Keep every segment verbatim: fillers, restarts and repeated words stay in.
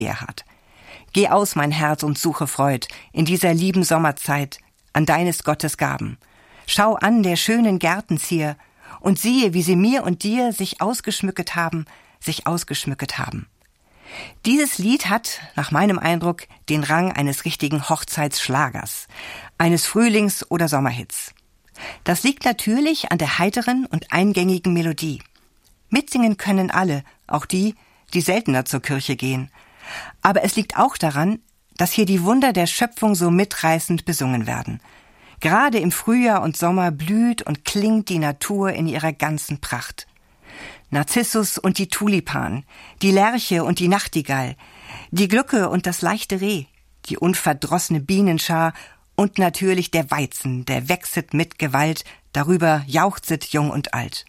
Gerhard. Geh aus, mein Herz, und suche Freud in dieser lieben Sommerzeit an deines Gottes Gaben. Schau an der schönen Gärtenzier und siehe, wie sie mir und dir sich ausgeschmücket haben, sich ausgeschmücket haben. Dieses Lied hat, nach meinem Eindruck, den Rang eines richtigen Hochzeitsschlagers, eines Frühlings- oder Sommerhits. Das liegt natürlich an der heiteren und eingängigen Melodie. Mitsingen können alle, auch die, die seltener zur Kirche gehen. Aber es liegt auch daran, dass hier die Wunder der Schöpfung so mitreißend besungen werden. Gerade im Frühjahr und Sommer blüht und klingt die Natur in ihrer ganzen Pracht. Narzissus und die Tulipan, die Lerche und die Nachtigall, die Glucke und das leichte Reh, die unverdrossene Bienenschar und natürlich der Weizen, der wächset mit Gewalt, darüber jauchzet jung und alt.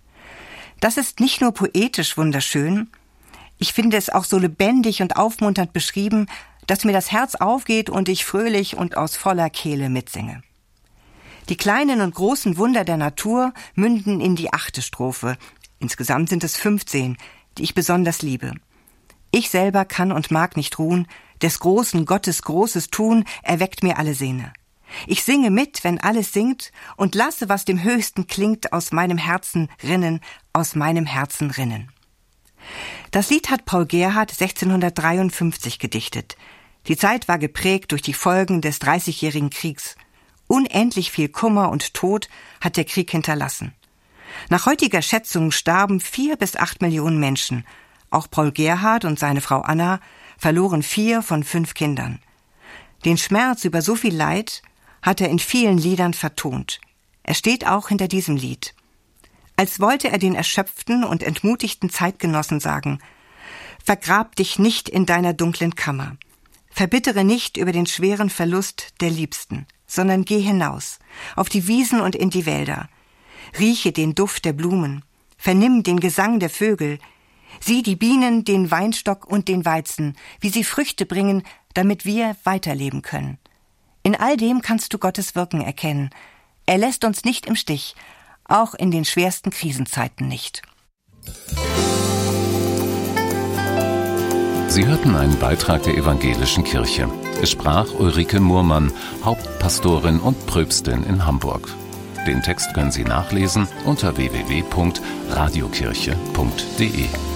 Das ist nicht nur poetisch wunderschön, ich finde es auch so lebendig und aufmunternd beschrieben, dass mir das Herz aufgeht und ich fröhlich und aus voller Kehle mitsinge. Die kleinen und großen Wunder der Natur münden in die achte Strophe. Insgesamt sind es fünfzehn, die ich besonders liebe. Ich selber kann und mag nicht ruhen, des großen Gottes großes Tun erweckt mir alle Sehne. Ich singe mit, wenn alles singt, und lasse, was dem Höchsten klingt, aus meinem Herzen rinnen, aus meinem Herzen rinnen. Das Lied hat Paul Gerhardt sechzehnhundertdreiundfünfzig gedichtet. Die Zeit war geprägt durch die Folgen des Dreißigjährigen Kriegs. Unendlich viel Kummer und Tod hat der Krieg hinterlassen. Nach heutiger Schätzung starben vier bis acht Millionen Menschen. Auch Paul Gerhardt und seine Frau Anna verloren vier von fünf Kindern. Den Schmerz über so viel Leid hat er in vielen Liedern vertont. Er steht auch hinter diesem Lied. Als wollte er den erschöpften und entmutigten Zeitgenossen sagen: Vergrab dich nicht in deiner dunklen Kammer. Verbittere nicht über den schweren Verlust der Liebsten, sondern geh hinaus, auf die Wiesen und in die Wälder. Rieche den Duft der Blumen, vernimm den Gesang der Vögel, sieh die Bienen, den Weinstock und den Weizen, wie sie Früchte bringen, damit wir weiterleben können. In all dem kannst du Gottes Wirken erkennen. Er lässt uns nicht im Stich, auch in den schwersten Krisenzeiten nicht. Sie hörten einen Beitrag der Evangelischen Kirche. Es sprach Ulrike Murmann, Hauptpastorin und Pröpstin in Hamburg. Den Text können Sie nachlesen unter w w w punkt radiokirche punkt d e.